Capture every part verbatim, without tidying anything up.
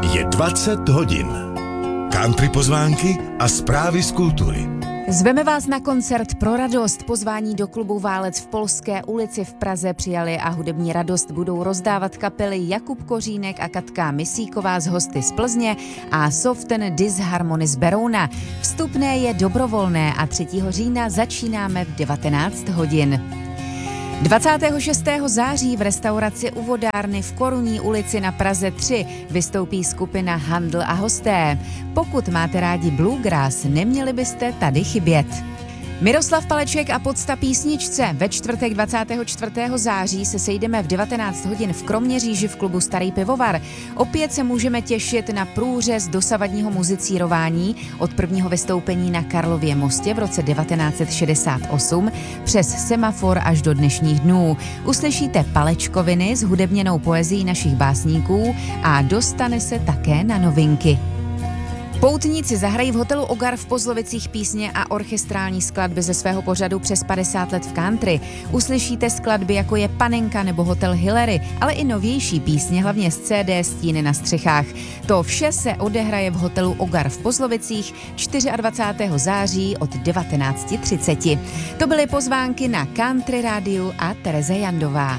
Je dvacet hodin. Country pozvánky a zprávy z kultury. Zveme vás na koncert Pro radost. Pozvání do klubu Válec v Polské ulici v Praze přijali a hudební radost budou rozdávat kapely Jakub Kořínek a Katka Misíková z hosty z Plzně a Soften Disharmony z Berouna. Vstupné je dobrovolné a třetího října začínáme v devatenáct hodin. dvacátého šestého září v restauraci u vodárny v Korunní ulici na Praze tři vystoupí skupina Handl a hosté. Pokud máte rádi bluegrass, neměli byste tady chybět. Miroslav Paleček a Podsta písničce. Ve čtvrtek dvacátého čtvrtého září se sejdeme v devatenáct hodin v Kroměříži v klubu Starý pivovar. Opět se můžeme těšit na průřez dosavadního muzicírování od prvního vystoupení na Karlově mostě v roce devatenáct set šedesát osm přes Semafor až do dnešních dnů. Uslyšíte palečkoviny s hudebněnou poezií našich básníků a dostane se také na novinky. Poutníci zahrají v hotelu Ogar v Pozlovicích písně a orchestrální skladby ze svého pořadu přes padesát let v country. Uslyšíte skladby jako je Panenka nebo Hotel Hillary, ale i novější písně, hlavně z C D Stíny na střechách. To vše se odehraje v hotelu Ogar v Pozlovicích dvacátého čtvrtého září od devatenáct třicet. To byly pozvánky na Country rádiu a Tereza Jandová.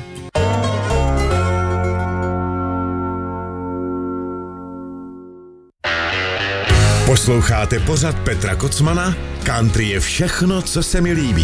Posloucháte pořad Petra Kocmana? Country je všechno, co se mi líbí.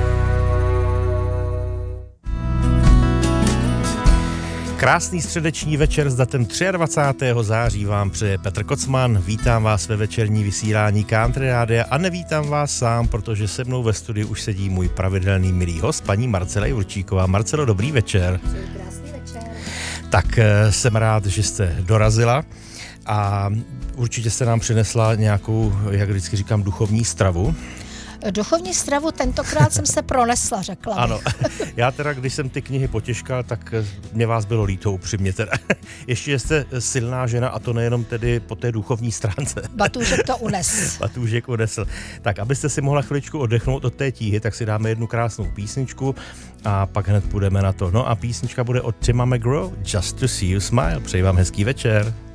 Krásný středeční večer s datem dvacátého třetího září vám přeje Petr Kocman. Vítám vás ve večerní vysílání Country rádia a nevítám vás sám, protože se mnou ve studiu už sedí můj pravidelný milý host, paní Marcela Jurčíková. Marcelo, dobrý večer. Krásný večer. Tak jsem rád, že jste dorazila a určitě jste nám přinesla nějakou, jak vždycky říkám, duchovní stravu. Duchovní stravu tentokrát jsem se pronesla, řekla bych. Ano, já teda, když jsem ty knihy potěškal, tak mě vás bylo líto upřímně teda. Ještě jste silná žena a to nejenom tedy po té duchovní stránce. Batůžek to unes. Batůžek unesl. Tak, abyste si mohla chviličku oddechnout od té tíhy, tak si dáme jednu krásnou písničku a pak hned půjdeme na to. No a písnička bude od Tima McGraw, Just to see you smile. Přeji vám hezký večer.